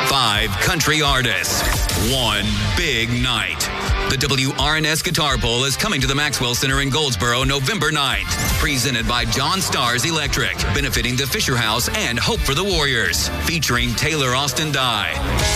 5 country artists. 1 big night. The WRNS Guitar Bowl is coming to the Maxwell Center in Goldsboro November 9th. Presented by John Stars Electric, benefiting the Fisher House and Hope for the Warriors. Featuring Taylor Austin Dye,